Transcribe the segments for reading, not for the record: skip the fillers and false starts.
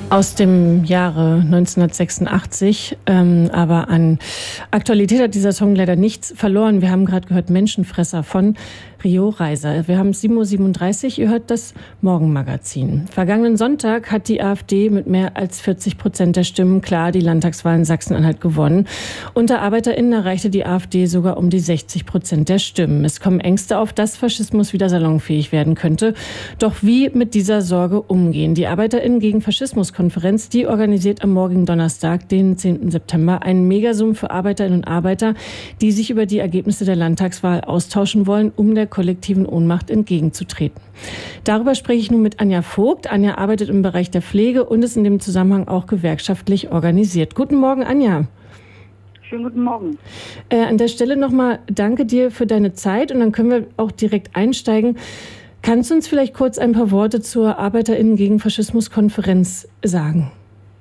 aus dem Jahre 1986. Aber an Aktualität hat dieser Song leider nichts verloren. Wir haben gerade gehört Menschenfresser von Rio Reiser. Wir haben 7.37 Uhr, ihr hört das Morgenmagazin. Vergangenen Sonntag hat die AfD mit mehr als 40% der Stimmen klar die Landtagswahl in Sachsen-Anhalt gewonnen. Unter ArbeiterInnen erreichte die AfD sogar um die 60% der Stimmen. Es kommen Ängste auf, dass Faschismus wieder salonfähig werden könnte. Doch wie mit dieser Sorge umgehen? Die ArbeiterInnen gegen Faschismus-Konferenz, die organisiert am morgigen Donnerstag, den 10. September, einen Megasum für Arbeiterinnen und Arbeiter, die sich über die Ergebnisse der Landtagswahl austauschen wollen, um der kollektiven Ohnmacht entgegenzutreten. Darüber spreche ich nun mit Anja Vogt. Anja arbeitet im Bereich der Pflege und ist in dem Zusammenhang auch gewerkschaftlich organisiert. Guten Morgen, Anja. Schönen guten Morgen. An der Stelle nochmal danke dir für deine Zeit und dann können wir auch direkt einsteigen. Kannst du uns vielleicht kurz ein paar Worte zur ArbeiterInnen gegen Faschismus-Konferenz sagen?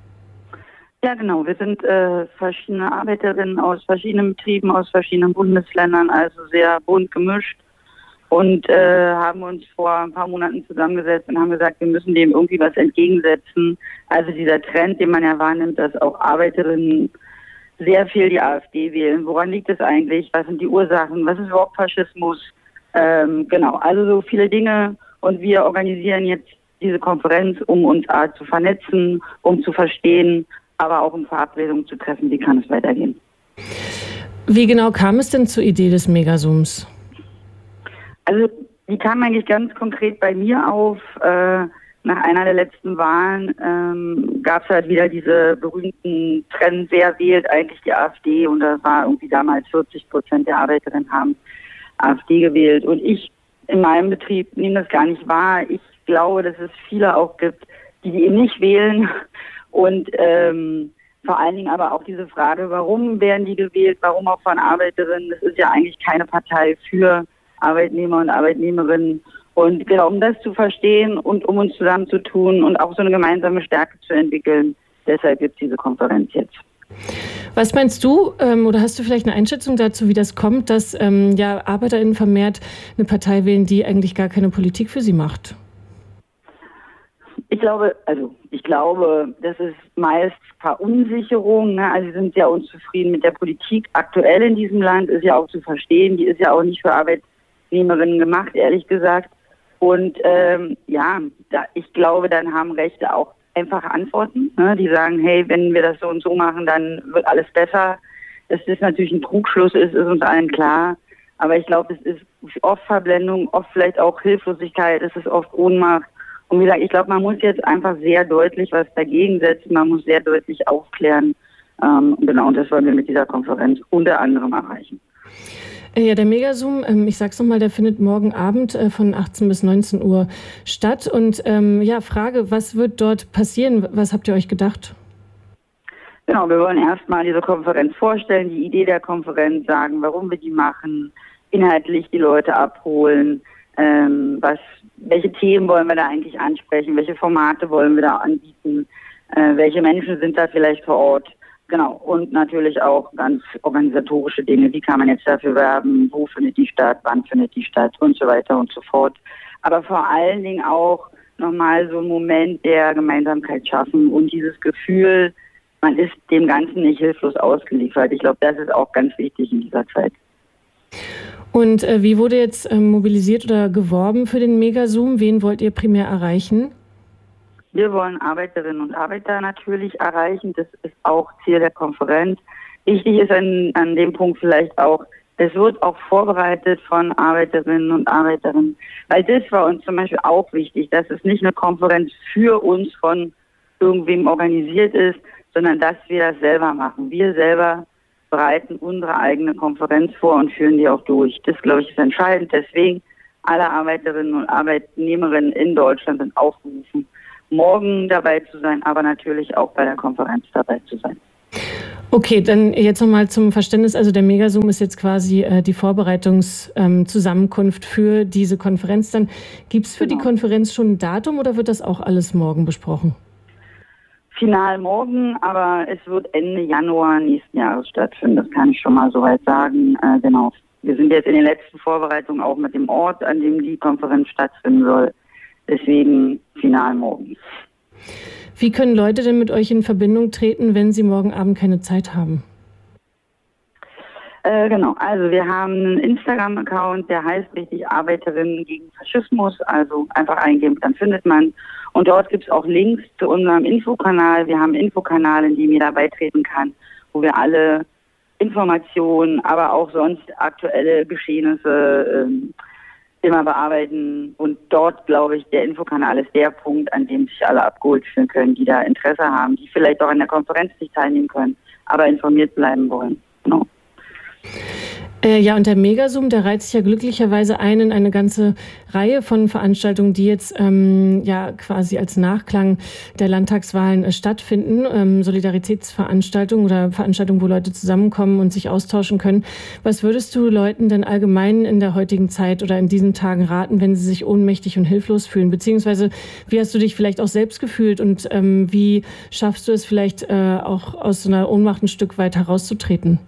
Ja, genau. Wir sind verschiedene Arbeiterinnen aus verschiedenen Betrieben, aus verschiedenen Bundesländern, also sehr bunt gemischt. Und haben uns vor ein paar Monaten zusammengesetzt und haben gesagt, wir müssen dem irgendwie was entgegensetzen. Also dieser Trend, den man ja wahrnimmt, dass auch Arbeiterinnen sehr viel die AfD wählen. Woran liegt es eigentlich? Was sind die Ursachen? Was ist überhaupt Faschismus? Genau, also so viele Dinge. Und wir organisieren jetzt diese Konferenz, um uns zu vernetzen, um zu verstehen, aber auch um Verabredungen zu treffen. Wie kann es weitergehen? Wie genau kam es denn zur Idee des Megasums? Also die kam eigentlich ganz konkret bei mir auf. Nach einer der letzten Wahlen gab es halt wieder diese berühmten Trend, wer wählt eigentlich die AfD? Und das war irgendwie damals 40% der Arbeiterinnen haben AfD gewählt. Und ich in meinem Betrieb nehme das gar nicht wahr. Ich glaube, dass es viele auch gibt, die eben nicht wählen. Und vor allen Dingen aber auch diese Frage, warum werden die gewählt? Warum auch von Arbeiterinnen? Das ist ja eigentlich keine Partei für Arbeitnehmer und Arbeitnehmerinnen. Und genau, um das zu verstehen und um uns zusammenzutun und auch so eine gemeinsame Stärke zu entwickeln, deshalb gibt es diese Konferenz jetzt. Was meinst du, oder hast du vielleicht eine Einschätzung dazu, wie das kommt, dass ArbeiterInnen vermehrt eine Partei wählen, die eigentlich gar keine Politik für sie macht? Ich glaube, das ist meist Verunsicherung. Ne? Also sie sind sehr unzufrieden mit der Politik aktuell in diesem Land, ist ja auch zu verstehen. Die ist ja auch nicht für Arbeitnehmerinnen gemacht, ehrlich gesagt. Und ich glaube, dann haben Rechte auch einfache Antworten. Ne? Die sagen, hey, wenn wir das so und so machen, dann wird alles besser. Dass das natürlich ein Trugschluss ist uns allen klar. Aber ich glaube, es ist oft Verblendung, oft vielleicht auch Hilflosigkeit, es ist oft Ohnmacht. Und wie gesagt, ich glaube, man muss jetzt einfach sehr deutlich was dagegen setzen, man muss sehr deutlich aufklären. Genau, und das wollen wir mit dieser Konferenz unter anderem erreichen. Ja, der Megasum, ich sag's nochmal, der findet morgen Abend von 18 bis 19 Uhr statt. Und Frage, was wird dort passieren? Was habt ihr euch gedacht? Genau, wir wollen erstmal diese Konferenz vorstellen, die Idee der Konferenz sagen, warum wir die machen, inhaltlich die Leute abholen, welche Themen wollen wir da eigentlich ansprechen, welche Formate wollen wir da anbieten, welche Menschen sind da vielleicht vor Ort. Genau, und natürlich auch ganz organisatorische Dinge. Wie kann man jetzt dafür werben? Wo findet die statt? Wann findet die statt? Und so weiter und so fort. Aber vor allen Dingen auch nochmal so einen Moment der Gemeinsamkeit schaffen und dieses Gefühl, man ist dem Ganzen nicht hilflos ausgeliefert. Ich glaube, das ist auch ganz wichtig in dieser Zeit. Und wie wurde jetzt mobilisiert oder geworben für den Megasum? Wen wollt ihr primär erreichen? Wir wollen Arbeiterinnen und Arbeiter natürlich erreichen. Das ist auch Ziel der Konferenz. Wichtig ist an dem Punkt vielleicht auch, es wird auch vorbereitet von Arbeiterinnen und Arbeitern. Weil das war uns zum Beispiel auch wichtig, dass es nicht eine Konferenz für uns von irgendwem organisiert ist, sondern dass wir das selber machen. Wir selber bereiten unsere eigene Konferenz vor und führen die auch durch. Das, glaube ich, ist entscheidend. Deswegen alle Arbeiterinnen und Arbeitnehmerinnen in Deutschland sind aufgerufen, morgen dabei zu sein, aber natürlich auch bei der Konferenz dabei zu sein. Okay, dann jetzt nochmal zum Verständnis. Also der Megasum ist jetzt quasi die Vorbereitungszusammenkunft für diese Konferenz. Dann gibt es für die Konferenz schon ein Datum oder wird das auch alles morgen besprochen? Final morgen, aber es wird Ende Januar nächsten Jahres stattfinden. Das kann ich schon mal soweit sagen. Genau. Wir sind jetzt in den letzten Vorbereitungen auch mit dem Ort, an dem die Konferenz stattfinden soll. Deswegen final morgen. Wie können Leute denn mit euch in Verbindung treten, wenn sie morgen Abend keine Zeit haben? Genau, also wir haben einen Instagram-Account, der heißt richtig Arbeiterinnen gegen Faschismus, also einfach eingeben, dann findet man. Und dort gibt es auch Links zu unserem Infokanal. Wir haben einen Infokanal, in dem jeder beitreten kann, wo wir alle Informationen, aber auch sonst aktuelle Geschehnisse immer bearbeiten. Und dort, glaube ich, der Infokanal ist der Punkt, an dem sich alle abgeholt fühlen können, die da Interesse haben, die vielleicht auch an der Konferenz nicht teilnehmen können, aber informiert bleiben wollen. Genau. Ja, und der Megazoom, der reiht sich ja glücklicherweise ein in eine ganze Reihe von Veranstaltungen, die jetzt ja quasi als Nachklang der Landtagswahlen stattfinden. Solidaritätsveranstaltungen oder Veranstaltungen, wo Leute zusammenkommen und sich austauschen können. Was würdest du Leuten denn allgemein in der heutigen Zeit oder in diesen Tagen raten, wenn sie sich ohnmächtig und hilflos fühlen? Beziehungsweise, wie hast du dich vielleicht auch selbst gefühlt und wie schaffst du es vielleicht auch aus so einer Ohnmacht ein Stück weit herauszutreten?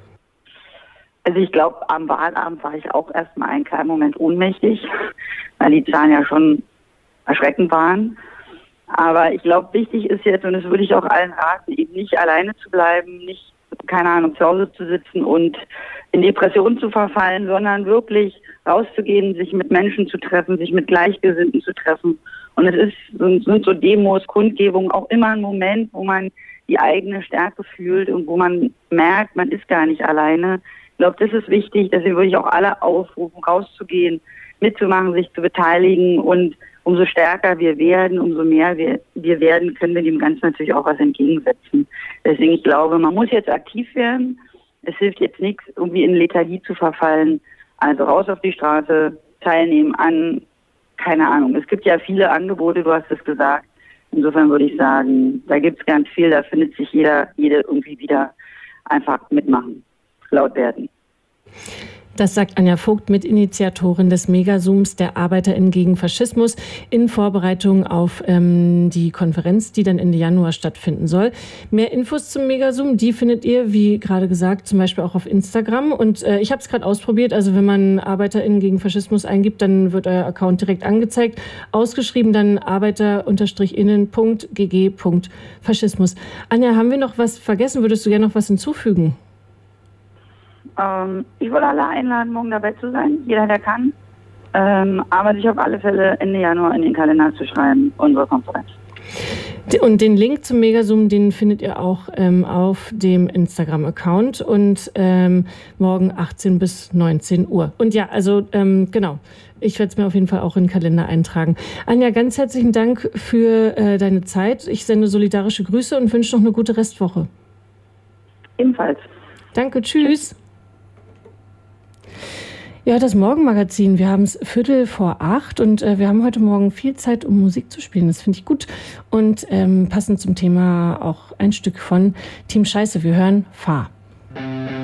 Also ich glaube, am Wahlabend war ich auch erstmal einen kleinen Moment ohnmächtig, weil die Zahlen ja schon erschreckend waren. Aber ich glaube, wichtig ist jetzt, und das würde ich auch allen raten, eben nicht alleine zu bleiben, nicht, keine Ahnung, zu Hause zu sitzen und in Depressionen zu verfallen, sondern wirklich rauszugehen, sich mit Menschen zu treffen, sich mit Gleichgesinnten zu treffen. Und sind so Demos, Kundgebungen auch immer ein Moment, wo man die eigene Stärke fühlt und wo man merkt, man ist gar nicht alleine. Ich glaube, das ist wichtig, deswegen würde ich auch alle aufrufen, rauszugehen, mitzumachen, sich zu beteiligen, und umso stärker wir werden, umso mehr wir werden, können wir dem Ganzen natürlich auch was entgegensetzen. Deswegen, ich glaube, man muss jetzt aktiv werden. Es hilft jetzt nichts, irgendwie in Lethargie zu verfallen. Also raus auf die Straße, teilnehmen an, keine Ahnung. Es gibt ja viele Angebote, du hast es gesagt. Insofern würde ich sagen, da gibt es ganz viel, da findet sich jede irgendwie wieder, einfach mitmachen. Laut werden. Das sagt Anja Vogt, Mitinitiatorin des Megazooms der ArbeiterInnen gegen Faschismus in Vorbereitung auf die Konferenz, die dann Ende Januar stattfinden soll. Mehr Infos zum Megazoom, die findet ihr, wie gerade gesagt, zum Beispiel auch auf Instagram. Und ich habe es gerade ausprobiert, also wenn man ArbeiterInnen gegen Faschismus eingibt, dann wird euer Account direkt angezeigt. Ausgeschrieben dann arbeiter-innen.gg.faschismus. Anja, haben wir noch was vergessen? Würdest du gerne noch was hinzufügen? Ich würde alle einladen, morgen dabei zu sein, jeder, der kann. Aber sich auf alle Fälle Ende Januar in den Kalender zu schreiben, unsere Konferenz. Und den Link zum Megazoom, den findet ihr auch auf dem Instagram-Account und morgen 18 bis 19 Uhr. Und ja, also genau, ich werde es mir auf jeden Fall auch in den Kalender eintragen. Anja, ganz herzlichen Dank für deine Zeit. Ich sende solidarische Grüße und wünsche noch eine gute Restwoche. Ebenfalls. Danke, tschüss. Ja, das Morgenmagazin. Wir haben es 7:45 und wir haben heute Morgen viel Zeit, um Musik zu spielen. Das finde ich gut. Und passend zum Thema auch ein Stück von Team Scheiße. Wir hören Fahr.